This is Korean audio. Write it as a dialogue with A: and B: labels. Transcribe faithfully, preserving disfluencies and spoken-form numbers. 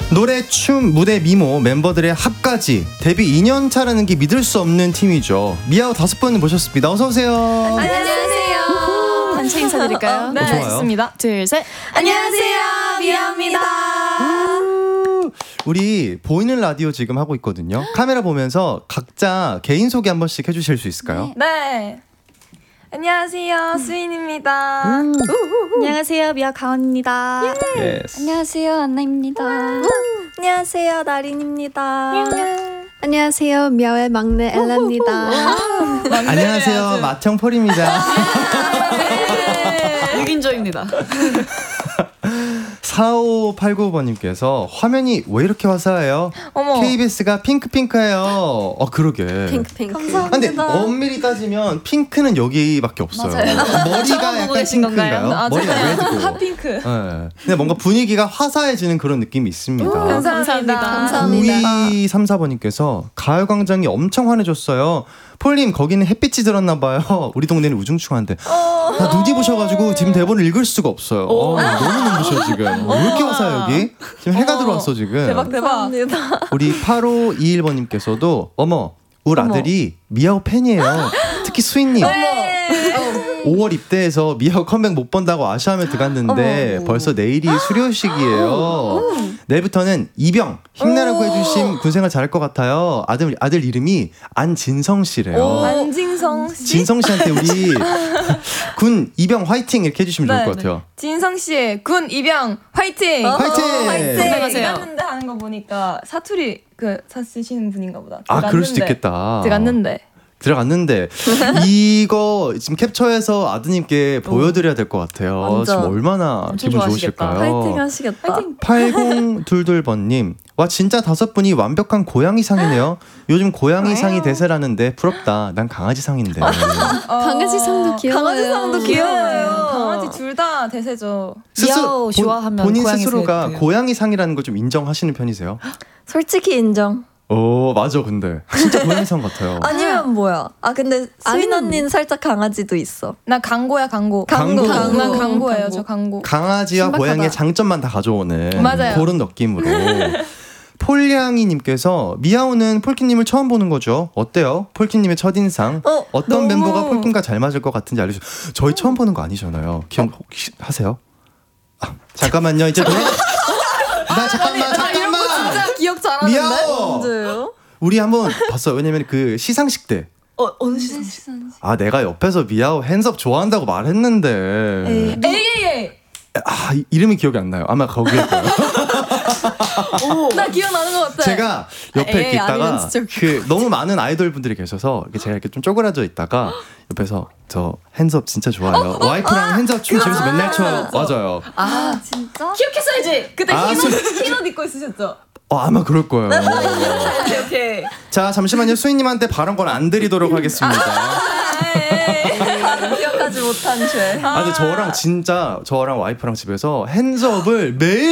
A: 노래, 춤, 무대, 미모, 멤버들의 합까지 데뷔 이 년 차라는 게 믿을 수 없는 팀이죠. 미아오 다섯 분 모셨습니다. 어서오세요.
B: 안녕하세요. 단체 인사드릴까요?
A: 어,
B: 네,
A: 좋아요.
B: 좋습니다. 둘, 셋.
C: 안녕하세요, 미아입니다.
A: 우리 보이는 라디오 지금 하고 있거든요. 카메라 보면서 각자 개인 소개 한 번씩 해주실 수 있을까요?
C: 네. 안녕하세요, 수인입니다.
A: 음.
B: 안녕하세요, 미아 가온입니다.
A: 예스.
D: 안녕하세요, 안나입니다.
C: 안녕하세요, 나린입니다.
D: 안녕하세요, 미아의 막내 엘라입니다.
A: 안녕하세요, 맏형 폴입니다.
B: 육 인조입니다.
A: 사오팔구 번님께서 화면이 왜 이렇게 화사해요?
C: 어머.
A: 케이비에스가 핑크핑크해요. 어 그러게.
D: 핑크핑크.
C: 감사합니다.
A: 근데 엄밀히 따지면 핑크는 여기밖에 없어요. 머리가 약간
B: 계신
A: 핑크인가요?
B: 건가요?
C: 아,
A: 머리가
C: 맞아요.
A: 레드고.
C: 핫핑크.
A: 네. 근데 뭔가 분위기가 화사해지는 그런 느낌이 있습니다.
C: 감사합니다.
D: 감사합니다.
A: 구이삼사 번님께서 가을광장이 엄청 환해졌어요. 폴님 거기는 햇빛이 들었나봐요. 우리 동네는 우중충한데. 나 눈이 부셔가지고 지금 대본을 읽을 수가 없어요. 어, 너무 눈부셔 지금. 왜 이렇게 화사해 여기? 지금 해가 들어왔어 지금.
C: 대박, 대박.
A: 우리 팔오이일 번님께서도 어머 우리 아들이 미아오 팬이에요. 특히 수인님. 오월 입대해서 미아오 컴백 못 본다고 아쉬워하며 들어갔는데 벌써 내일이 수료식이에요. 내일부터는 이병 힘내라고 해주신 군생활 잘할 것 같아요. 아들 아들 이름이 안진성 씨래요.
C: 안진성 씨.
A: 진성 씨한테 우리 군 이병 화이팅 이렇게 해주시면 좋을
C: 네,
A: 것 같아요.
C: 진성 씨, 군 이병 화이팅.
A: 화이팅!
C: 화이팅.
B: 건강하세요.
C: 갔는데 하는 거 보니까 사투리 그 사쓰시는 분인가 보다.
A: 아 그럴 수도
C: 들어갔는데.
A: 있겠다.
C: 들어갔는데.
A: 들어갔는데 이거 지금 캡처해서 아드님께 보여드려야 될 것 같아요.
C: 완전.
A: 지금 얼마나
B: 엄청
A: 기분
B: 좋아하시겠다.
A: 좋으실까요?
C: 화이팅 하시겠다.
A: 팔공이이 번님 와 진짜 다섯 분이 완벽한 고양이상이네요. 요즘 고양이상이 대세라는데 부럽다. 난 강아지상인데.
C: 어,
D: 강아지상도 귀여워요.
C: 강아지상도 귀여워요.
B: 귀여워요.
C: 강아지 둘 다 대세죠.
B: 미아오 좋아하면
A: 본인
B: 고양이
A: 스스로가
B: 생각해요.
A: 고양이상이라는 걸 좀 인정하시는 편이세요?
E: 솔직히 인정.
A: 오 맞아 근데 진짜 고양이상 같아요.
E: 아니면 뭐야? 아 근데 수인
D: 아니면-
E: 언니는 살짝 강아지도 있어.
C: 나 강고야 강고.
A: 강고.
E: 강고.
C: 난 강고예요.
B: 강고.
C: 저 강고.
A: 강아지와
C: 신박하다.
A: 고양이의 장점만 다 가져오는
C: 맞아요.
A: 그런 느낌으로. 폴량이님께서 미아오는 폴키님을 처음 보는 거죠. 어때요? 폴키님의 첫인상
E: 어,
A: 어떤
E: 너무-
A: 멤버가 폴킴과 잘 맞을 것 같은지 알려주세요. 저희 처음 보는 거 아니잖아요. 기억 혹시 하세요? 아, 잠깐만요. 이제 돌아. 나 잠깐만 잠깐만.
C: 진짜 기억 잘하는데.
A: 미아오.
E: 언제요?
A: 우리 한번 봤어요. 왜냐면 그 시상식 때.
C: 어 어느 시상식?
A: 아 내가 옆에서 미아오 핸즈업 좋아한다고 말했는데.
E: 에이.
C: 에이에이.
A: 아 이- 이름이 기억이 안 나요. 아마 거기일 거예요.
C: 나 기억나는 것 같아.
A: 제가 옆에
B: 에이,
A: 이렇게 있다가
B: 아니면 진짜
A: 그 너무 많은 아이돌 분들이 계셔서 이렇게 제가 이렇게 좀 쪼그라져 있다가 옆에서 저 핸즈업 진짜 좋아해요. 와이프랑 핸즈업 춤 집에서 맨날 춰요. 맞아요.
E: 아 진짜?
C: 기억했어야지. 그때
A: 아,
C: 흰,
A: 술-
C: 옷, 흰 옷 입고 있으셨죠?
A: 어, 아마 그럴 거예요.
C: 오케이 오케이.
A: 자 잠시만요. 수인님한테 발언권 안 드리도록 하겠습니다.
E: 다른 기억하지 못한 죄.
A: 아 근데 저랑 진짜 저랑 와이프랑 집에서 핸즈업을 매일